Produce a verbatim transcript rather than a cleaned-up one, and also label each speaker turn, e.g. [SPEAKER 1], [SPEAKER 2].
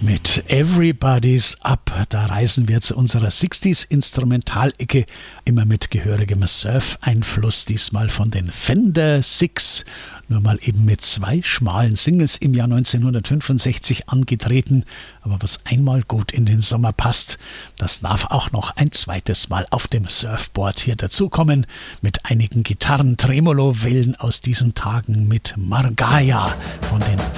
[SPEAKER 1] Mit Everybody's Up, da reisen wir zu unserer sechziger Instrumentalecke, immer mit gehörigem Surf-Einfluss, diesmal von den Fender Six, nur mal eben mit zwei schmalen Singles im Jahr neunzehnhundertfünfundsechzig angetreten, aber was einmal gut in den Sommer passt, das darf auch noch ein zweites Mal auf dem Surfboard hier dazukommen, mit einigen Gitarren-Tremolo-Wellen aus diesen Tagen mit Margaya von den